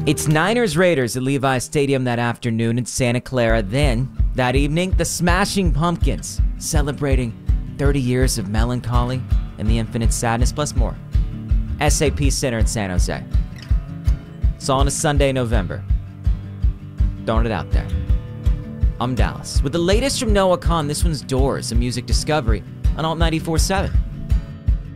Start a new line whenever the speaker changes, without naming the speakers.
It's Niners-Raiders at Levi's Stadium that afternoon in Santa Clara. Then, that evening, the Smashing Pumpkins, celebrating 30 years of melancholy and the infinite sadness, plus more. SAP Center in San Jose. It's all on a Sunday, November. Throwing it out there. I'm Dallas. With the latest from Noah Kahan, this one's Doors, a music discovery on Alt 94.7.